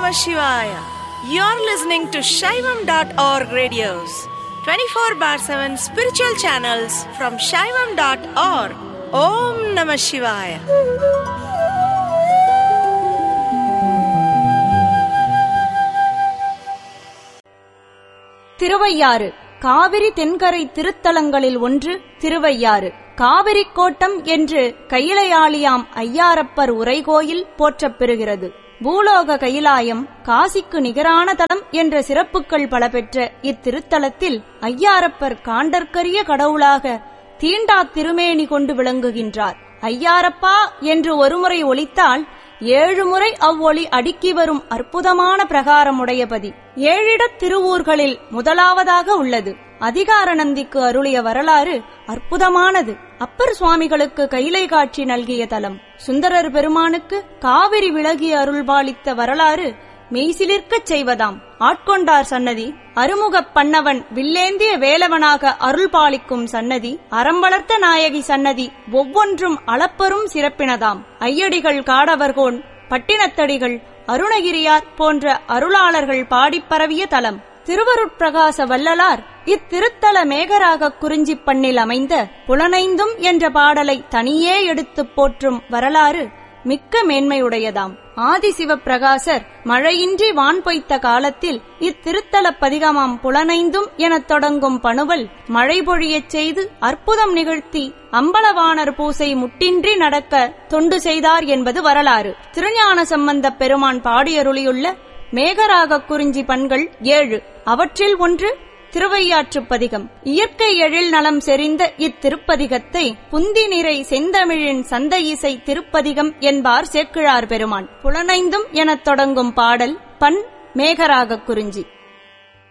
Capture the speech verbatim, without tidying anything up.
Namah Shivaya. You're listening to Shaivam dot org radios, twenty-four bar seven spiritual channels from Shaivam dot org. Om Namah Shivaya. Thiruvaiyaru Kaveri தென்கரை திருத்தலங்களில் ஒன்று திருவையாறு. காவிரி கோட்டம் என்று கையிலையாளியாம் ஐயாரப்பர் உரைகோயில் போற்றப் பெறுகிறது. பூலோக கைலாயம், காசிக்கு நிகரான தலம் என்ற சிறப்புகள் பல பெற்ற இத்திருத்தலத்தில் ஐயாரப்பர் காண்டற்கரிய கடவுளாக தீண்டா திருமேனி கொண்டு விளங்குகின்றார். ஐயாரப்பா என்று ஒருமுறை ஒலித்தால் ஏழு முறை அவ்வொளி அடுக்கி வரும் அற்புதமான பிரகாரமுடையபதி ஏழிடத் திருவூர்களில் முதலாவதாக உள்ளது. அதிகார நந்திக்கு அருளிய வரலாறு அற்புதமானது. அப்பர் சுவாமிகளுக்கு கைலை காட்சி நல்கிய தலம். சுந்தரர் பெருமானுக்கு காவிரி விலகி அருள்பாலித்த வரலாறு மெய்சிலிர்க்கச் செய்வதாம். ஆட்கொண்டார் சன்னதி, அருமுகப் பண்ணவன் வில்லேந்திய வேலவனாக அருள்பாலிக்கும் சன்னதி, அறம்பளர்த்த நாயகி சன்னதி ஒவ்வொன்றும் அளப்பரும் சிறப்பினதாம். ஐயடிகள், காடவர்கோன், பட்டினத்தடிகள், அருணகிரியார் போன்ற அருளாளர்கள் பாடிப் பரவிய தலம். திருவருட்பிரகாச வள்ளலார் இத்திருத்தல மேகராக குறிஞ்சி பண்ணில் அமைந்த புலனைந்தும் என்ற பாடலை தனியே எடுத்துப் போற்றும் வரலாறு மிக்க மேன்மையுடையதாம். ஆதிசிவப்பிரகாசர் மழையின்றி வான் பொய்த்த காலத்தில் இத்திருத்தல பதிகமாம் புலனைந்தும் எனத் தொடங்கும் பணுவல் மழை பொழியச் செய்து அற்புதம் நிகழ்த்தி அம்பலவாணர் பூசை முட்டின்றி நடக்க தொண்டு செய்தார் என்பது வரலாறு. திருஞான சம்பந்தப் பெருமான் பாடியருளியுள்ள மேகராக குறிஞ்சி பண்கள் ஏழு. அவற்றில் ஒன்று திருவையாற்றுப் பதிகம். இயற்கை எழில் நலம் செறிந்த இத்திருப்பதிகத்தை புந்தி நிறை செந்தமிழின் சந்த இசை திருப்பதிகம் என்பார் சேக்கிழார் பெருமான். புலனைந்தும் எனத் தொடங்கும் பாடல் பண் மேகராக குறிஞ்சி.